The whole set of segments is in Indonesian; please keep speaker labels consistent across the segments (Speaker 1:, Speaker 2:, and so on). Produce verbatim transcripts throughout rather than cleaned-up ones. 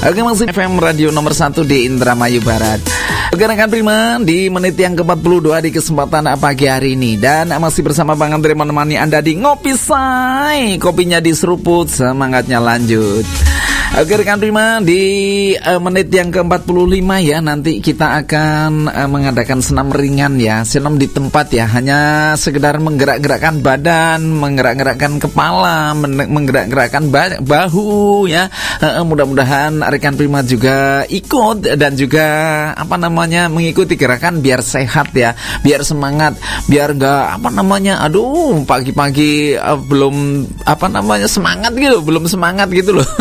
Speaker 1: Oke, masih F M radio nomor satu di Indramayu Barat. Oke rekan Prima, di menit yang ke empat puluh dua di kesempatan pagi hari ini. Dan masih bersama Bang Andre menemani Anda di Ngopi Say. Kopinya diseruput, semangatnya lanjut. Oke rekan Prima, di uh, menit yang ke empat puluh lima ya, nanti kita akan uh, mengadakan senam ringan ya. Senam di tempat ya, hanya sekedar menggerak-gerakkan badan, menggerak-gerakkan kepala, menggerak-gerakkan bahu ya. uh, Mudah-mudahan rekan Prima juga ikut dan juga apa namanya mengikuti gerakan biar sehat ya, biar semangat, biar gak apa namanya aduh pagi-pagi uh, belum apa namanya semangat gitu, belum semangat gitu loh.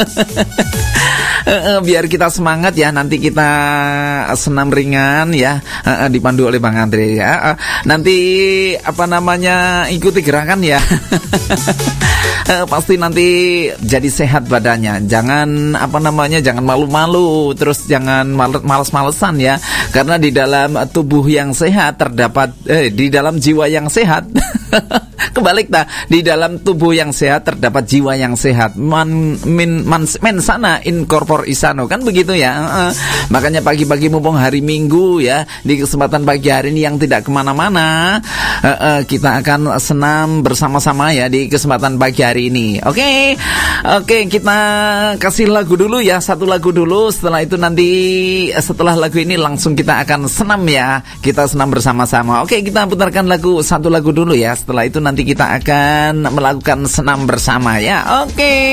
Speaker 1: Biar kita semangat ya, nanti kita senam ringan ya, dipandu oleh Bang Andre ya. Nanti apa namanya ikuti gerakan ya. Pasti nanti jadi sehat badannya. Jangan apa namanya jangan malu-malu, terus jangan males-malesan ya. Karena di dalam tubuh yang sehat terdapat eh, di dalam jiwa yang sehat. Kebalik dah, di dalam tubuh yang sehat terdapat jiwa yang sehat. Man min man, men sana in corpore sano, kan begitu ya. Uh, makanya pagi-pagi mumpung hari Minggu ya, di kesempatan pagi hari ini yang tidak kemana-mana, uh, uh, kita akan senam bersama-sama ya di kesempatan pagi hari ini. Oke, okay? oke okay, kita kasih lagu dulu ya, satu lagu dulu. Setelah itu nanti setelah lagu ini langsung kita akan senam ya, kita senam bersama-sama. Oke, okay, kita putarkan lagu satu lagu dulu ya. Setelah itu nanti kita akan melakukan senam bersama ya. Oke. Okay.